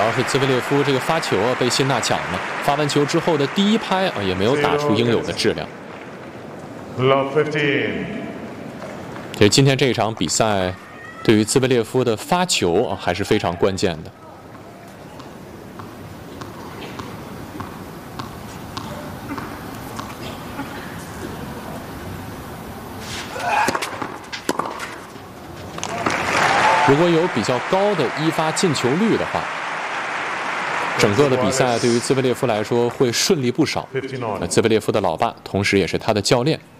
要是兹维列夫这个发球被辛纳抢了，发完球之后的第一拍也没有打出应有的质量。 Love 15。 其实今天这一场比赛，对于兹维列夫的发球还是非常关键的。如果有比较高的一发进球率的话，整个的比赛对于兹维列夫来说会顺利不少。兹维列夫的老爸，同时也是他的教练，